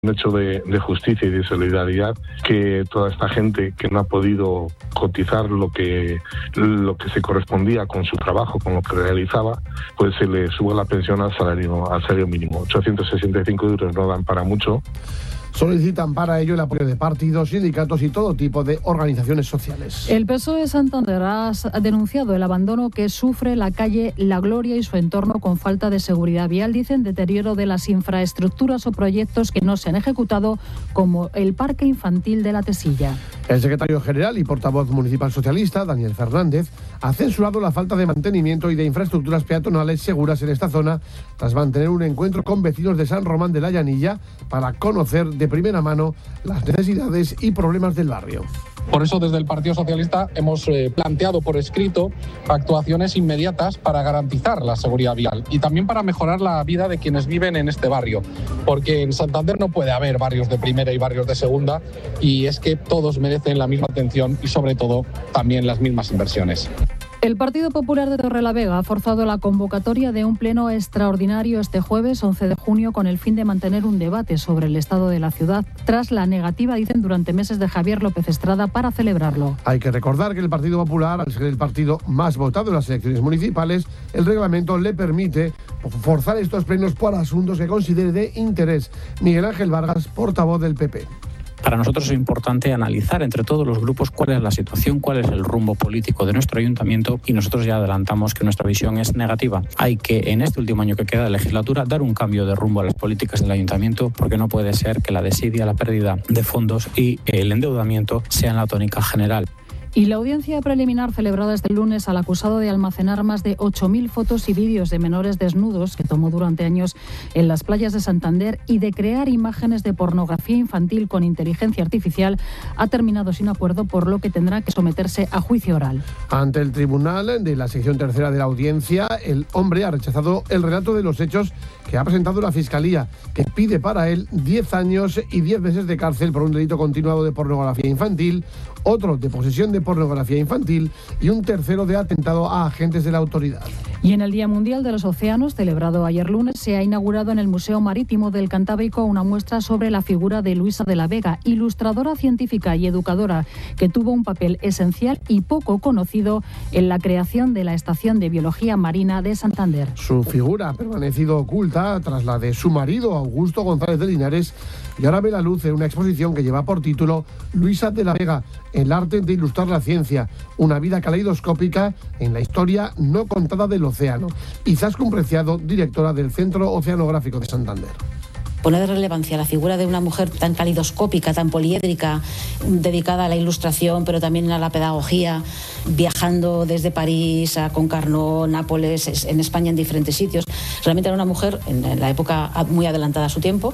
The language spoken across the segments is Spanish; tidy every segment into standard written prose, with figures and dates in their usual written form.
Un hecho de justicia y de solidaridad, que toda esta gente que no ha podido cotizar lo que se correspondía con su trabajo, con lo que realizaba, pues se le suba la pensión al salario mínimo. 865 euros no dan para mucho. Solicitan para ello el apoyo de partidos, sindicatos y todo tipo de organizaciones sociales. El PSOE de Santander ha denunciado el abandono que sufre la calle La Gloria y su entorno con falta de seguridad vial. Dicen deterioro de las infraestructuras o proyectos que no se han ejecutado, como el parque infantil de La Tesilla. El secretario general y portavoz municipal socialista, Daniel Fernández, ha censurado la falta de mantenimiento y de infraestructuras peatonales seguras en esta zona, tras mantener un encuentro con vecinos de San Román de la Llanilla para conocer de primera mano las necesidades y problemas del barrio. Por eso, desde el Partido Socialista hemos planteado por escrito actuaciones inmediatas para garantizar la seguridad vial y también para mejorar la vida de quienes viven en este barrio, porque en Santander no puede haber barrios de primera y barrios de segunda, y es que todos merecen la misma atención y, sobre todo, también las mismas inversiones. El Partido Popular de Torrelavega ha forzado la convocatoria de un pleno extraordinario este jueves 11 de junio con el fin de mantener un debate sobre el estado de la ciudad tras la negativa, dicen, durante meses de Javier López Estrada para celebrarlo. Hay que recordar que el Partido Popular, al ser el partido más votado en las elecciones municipales, el reglamento le permite forzar estos plenos por asuntos que considere de interés. Miguel Ángel Vargas, portavoz del PP. Para nosotros es importante analizar entre todos los grupos cuál es la situación, cuál es el rumbo político de nuestro ayuntamiento, y nosotros ya adelantamos que nuestra visión es negativa. Hay que, en este último año que queda de legislatura, dar un cambio de rumbo a las políticas del ayuntamiento, porque no puede ser que la desidia, la pérdida de fondos y el endeudamiento sean la tónica general. Y la audiencia preliminar celebrada este lunes al acusado de almacenar más de 8.000 fotos y vídeos de menores desnudos que tomó durante años en las playas de Santander y de crear imágenes de pornografía infantil con inteligencia artificial ha terminado sin acuerdo, por lo que tendrá que someterse a juicio oral. Ante el tribunal de la sección tercera de la audiencia, el hombre ha rechazado el relato de los hechos que ha presentado la Fiscalía, que pide para él 10 años y 10 meses de cárcel por un delito continuado de pornografía infantil, otro de posesión de pornografía infantil y un tercero de atentado a agentes de la autoridad. Y en el Día Mundial de los Océanos, celebrado ayer lunes, se ha inaugurado en el Museo Marítimo del Cantábrico una muestra sobre la figura de Luisa de la Vega, ilustradora científica y educadora, que tuvo un papel esencial y poco conocido en la creación de la Estación de Biología Marina de Santander. Su figura ha permanecido oculta tras la de su marido, Augusto González de Linares, y ahora ve la luz en una exposición que lleva por título Luisa de la Vega, el arte de ilustrar la ciencia, una vida caleidoscópica en la historia no contada del océano. Izaskun Preciado, directora del Centro Oceanográfico de Santander. Poner relevancia a la figura de una mujer tan calidoscópica, tan poliédrica, dedicada a la ilustración, pero también a la pedagogía, viajando desde París a Concarneau, Nápoles, en España, en diferentes sitios. Realmente era una mujer en la época muy adelantada a su tiempo,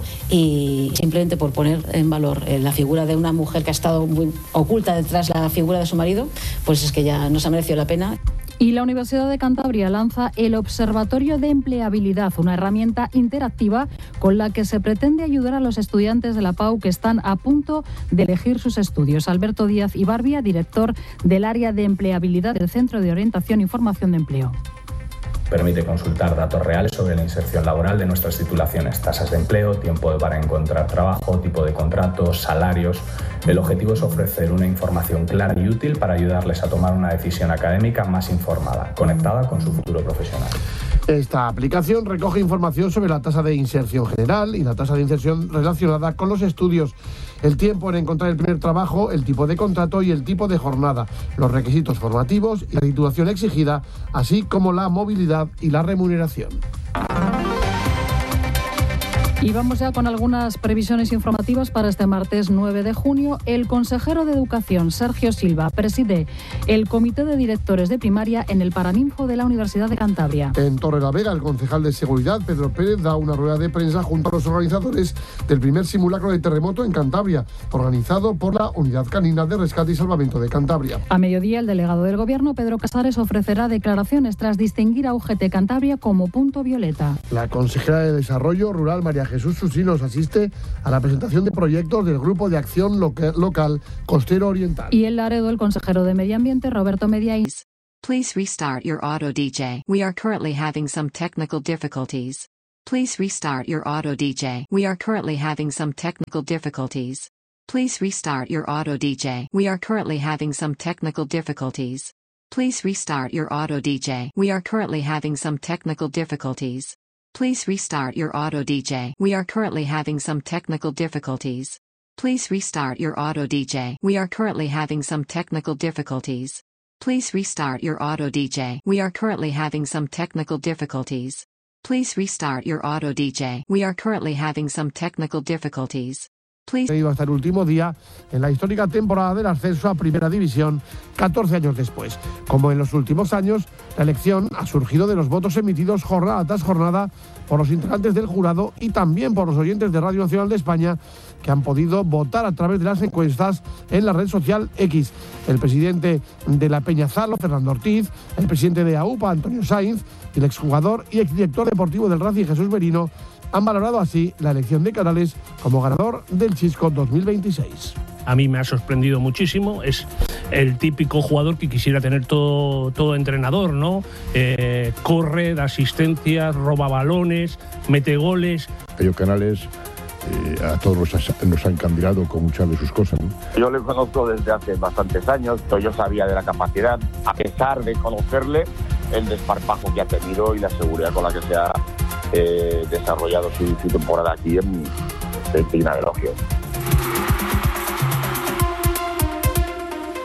y simplemente por poner en valor la figura de una mujer que ha estado muy oculta detrás de la figura de su marido, pues es que ya nos ha merecido la pena. Y la Universidad de Cantabria lanza el Observatorio de Empleabilidad, una herramienta interactiva con la que se pretende ayudar a los estudiantes de la PAU que están a punto de elegir sus estudios. Alberto Díaz Ibarbia, director del área de empleabilidad del Centro de Orientación y Formación de Empleo. Permite consultar datos reales sobre la inserción laboral de nuestras titulaciones, tasas de empleo, tiempo para encontrar trabajo, tipo de contratos, salarios. El objetivo es ofrecer una información clara y útil para ayudarles a tomar una decisión académica más informada, conectada con su futuro profesional. Esta aplicación recoge información sobre la tasa de inserción general y la tasa de inserción relacionada con los estudios, el tiempo en encontrar el primer trabajo, el tipo de contrato y el tipo de jornada, los requisitos formativos y la titulación exigida, así como la movilidad y la remuneración. Y vamos ya con algunas previsiones informativas para este martes 9 de junio. El consejero de Educación, Sergio Silva, preside el Comité de Directores de Primaria en el Paraninfo de la Universidad de Cantabria. En Torrelavega, el concejal de Seguridad, Pedro Pérez, da una rueda de prensa junto a los organizadores del primer simulacro de terremoto en Cantabria, organizado por la Unidad Canina de Rescate y Salvamento de Cantabria. A mediodía, el delegado del Gobierno, Pedro Casares, ofrecerá declaraciones tras distinguir a UGT Cantabria como punto violeta. La consejera de Desarrollo Rural, María Jesús Susinos, asiste a la presentación de proyectos del Grupo de Acción Local Costero Oriental. Y en Laredo, el consejero de Medio Ambiente, Roberto Mediaín. Please restart your auto DJ. We are currently having some technical difficulties. Please restart your auto DJ. We are currently having some technical difficulties. Please restart your auto DJ. We are currently having some technical difficulties. Please restart your auto DJ. We are currently having some technical difficulties. Please restart your auto DJ. We are currently having some technical difficulties. Please restart your auto DJ. We are currently having some technical difficulties. Please restart your auto DJ. We are currently having some technical difficulties. Please restart your auto DJ. We are currently having some technical difficulties. Please. Hasta el último día en la histórica temporada del ascenso a Primera División, 14 años después. Como en los últimos años, la elección ha surgido de los votos emitidos jornada tras jornada por los integrantes del jurado y también por los oyentes de Radio Nacional de España, que han podido votar a través de las encuestas en la red social X. El presidente de la Peñazalo, Fernando Ortiz, el presidente de AUPA, Antonio Sainz, y el exjugador y exdirector deportivo del Racing, Jesús Merino, han valorado así la elección de Canales como ganador del Chisco 2026. A mí me ha sorprendido muchísimo, es el típico jugador que quisiera tener todo entrenador, ¿no? Corre, da asistencias, roba balones, mete goles. Pello Canales a todos nos ha encandilado con muchas de sus cosas, ¿no? Yo le conozco desde hace bastantes años, yo sabía de la capacidad, a pesar de conocerle, el desparpajo que ha tenido y la seguridad con la que se ha desarrollado su temporada aquí en digna de elogio.